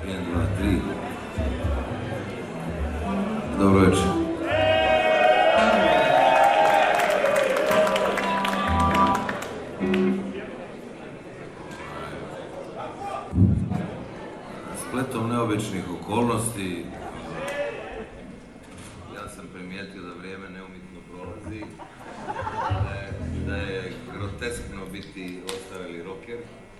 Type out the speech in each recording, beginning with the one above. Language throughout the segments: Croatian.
1, 2, 3. Dobro večer. Spletom neobičnih okolnosti ja sam primijetio da vrijeme neumitno prolazi, da je groteskno biti ostareli rocker.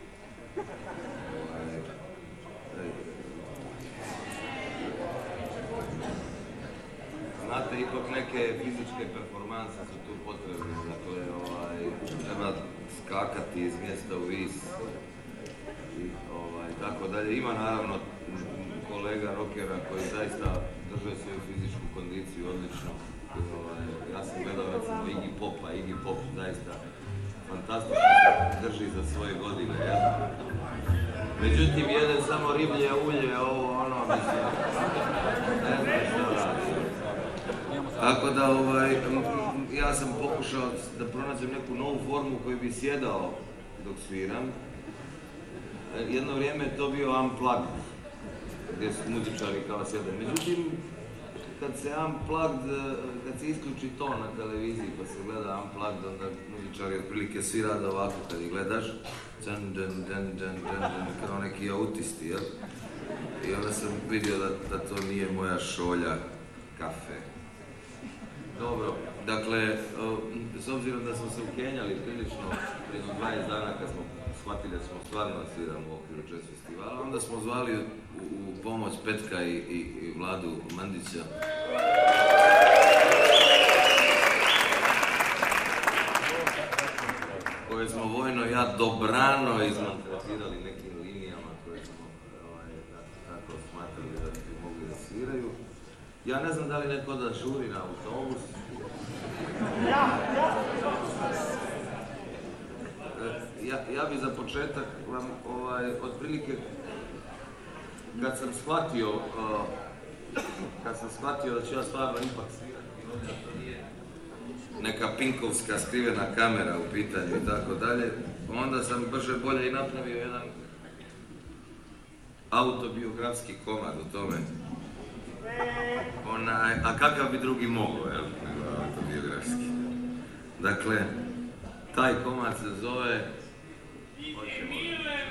Znate, ipak neke fizičke performanse su tu potrebne, dakle, treba skakati iz mjesta u vis i tako dalje. Ima naravno kolega rockera koji zaista drže svoju fizičku kondiciju odlično. Ja sam gledao recimo Iggy Pop zaista fantastično drži za svoje godine, jel? Međutim, jede samo riblje ulje, mislim, ne znam što radi. Tako da, ja sam pokušao da pronađem neku novu formu koju bi sjedao dok sviram. Jedno vrijeme je to bio unplugged, gdje su muzičari kao sjede. Međutim, kad se isključi to na televiziji pa se gleda unplugged, onda muzičari otprilike svi rade ovako kad ih gledaš. Kao neki autisti, jel? I onda sam vidio da to nije moja šolja kafe. Dobro, dakle, s obzirom da smo se ukenjali prilično prije 20 dana kad smo shvatili da smo stvarno sviramo u okviru jazz festivala, onda smo zvali u pomoć Petka i Vladu Mandića. Koje smo vojno dobrano izmaltretirali nekim linijama koje smo tako smatrali da bi mogli da sviraju. Ja ne znam da li neko da žuri na autobus. Ja bi za početak vam, otprilike, kad sam shvatio da ću ja stvarno ipak svirati, da to nije neka pinkovska skrivena kamera u pitanju i tako dalje, onda sam brže bolje i napravio jedan autobiografski komad o tome. A kakav bi drugi mogao, jel? Nego autobiografski. Dakle, taj komad se zove...